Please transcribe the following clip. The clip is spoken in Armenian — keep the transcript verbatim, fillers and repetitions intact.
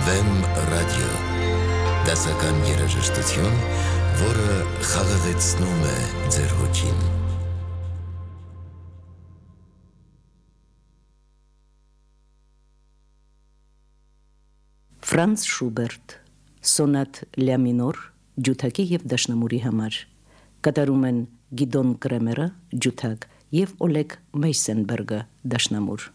Վեմ ռադիո, դասական երաժշտություն, որը խաղաղեցնում է ձեր հոգին։ Ֆրանց Շուբերտ, սոնատ լյա մինոր, ջութակի և դաշնամուրի համար, կատարում են Գիդոն Կրեմերը, ջութակ և Օլեգ Մեյսենբերգը, դաշնամուր։